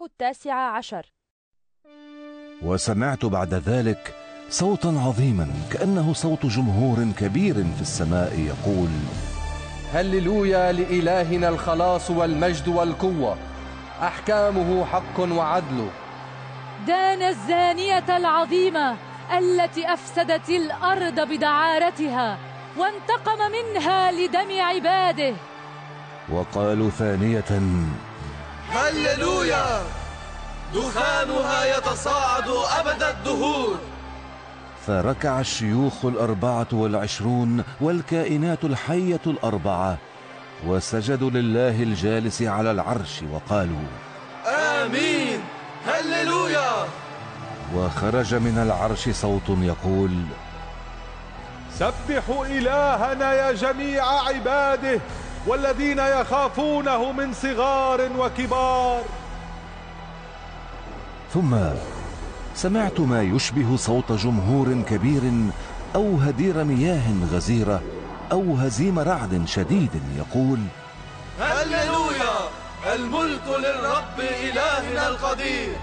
19. وسمعت بعد ذلك صوتا عظيما كأنه صوت جمهور كبير في السماء يقول: هللويا لإلهنا الخلاص والمجد والقوة، أحكامه حق وعدل. دان الزانية العظيمة التي أفسدت الأرض بدعارتها وانتقم منها لدم عباده. وقالوا ثانية: هللويا، دخانها يتصاعد أبد الدهور. فركع الشيوخ 24 والكائنات الحية 4 وسجدوا لله الجالس على العرش وقالوا: آمين، هللويا. وخرج من العرش صوت يقول: سبحوا إلهنا يا جميع عباده والذين يخافونه من صغار وكبار. ثم سمعت ما يشبه صوت جمهور كبير أو هدير مياه غزيرة أو هزيم رعد شديد يقول: هللويا، الملك للرب إلهنا القدير.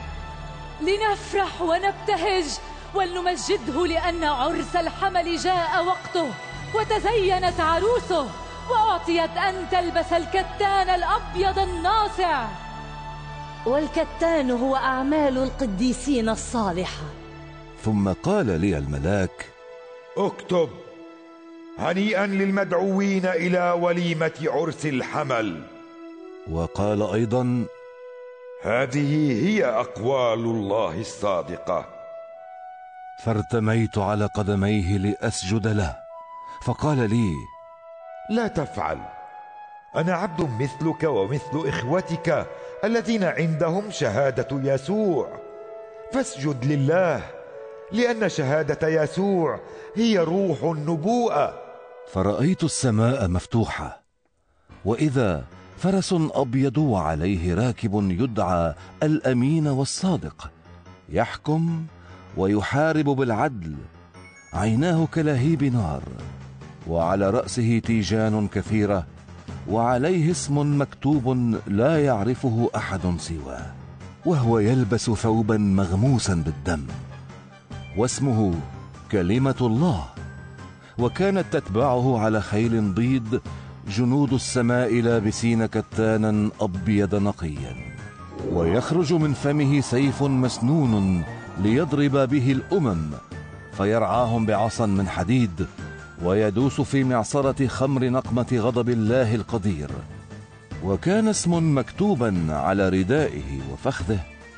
لنفرح ونبتهج ولنمجده لأن عرس الحمل جاء وقته وتزينت عروسه وأعطيت أن تلبس الكتان الأبيض الناصع. والكتان هو أعمال القديسين الصالحة. ثم قال لي الملاك: اكتب: هنيئا للمدعوين إلى وليمة عرس الحمل. وقال أيضا: هذه هي أقوال الله الصادقة. فارتميت على قدميه لأسجد له، فقال لي: لا تفعل، أنا عبد مثلك ومثل إخوتك الذين عندهم شهادة يسوع، فاسجد لله، لأن شهادة يسوع هي روح النبوءة. فرأيت السماء مفتوحة، وإذا فرس أبيض وعليه راكب يدعى الأمين والصادق، يحكم ويحارب بالعدل، عيناه كلهيب نار، وعلى رأسه تيجان كثيرة، وعليه اسم مكتوب لا يعرفه أحد سواه، وهو يلبس ثوبا مغموسا بالدم، واسمه كلمة الله. وكانت تتبعه على خيل بيض جنود السماء لابسين كتانا أبيض نقيا، ويخرج من فمه سيف مسنون ليضرب به الأمم، فيرعاهم بعصا من حديد، ويدوس في معصرة خمر نقمة غضب الله القدير. وكان اسم مكتوبا على ردائه وفخذه: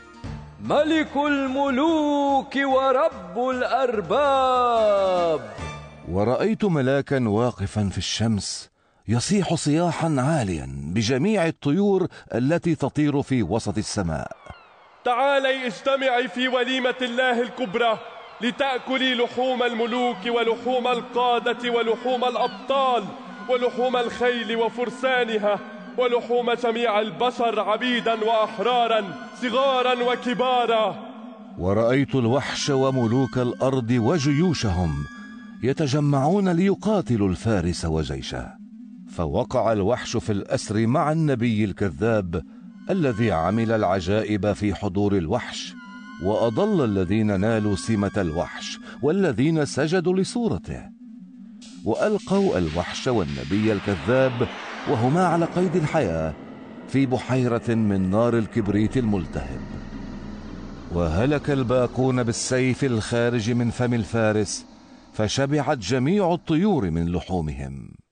ملك الملوك ورب الأرباب. ورأيت ملاكا واقفا في الشمس يصيح صياحا عاليا بجميع الطيور التي تطير في وسط السماء: تعالي اجتمعي في وليمة الله الكبرى لتأكلي لحوم الملوك ولحوم القادة ولحوم الأبطال ولحوم الخيل وفرسانها ولحوم جميع البشر عبيدا وأحرارا صغارا وكبارا. ورأيت الوحش وملوك الأرض وجيوشهم يتجمعون ليقاتلوا الفارس وجيشه، فوقع الوحش في الأسر مع النبي الكذاب الذي عمل العجائب في حضور الوحش، وأضل الذين نالوا سمة الوحش والذين سجدوا لصورته. وألقوا الوحش والنبي الكذاب وهما على قيد الحياة في بحيرة من نار الكبريت الملتهب. وهلك الباقون بالسيف الخارج من فم الفارس، فشبعت جميع الطيور من لحومهم.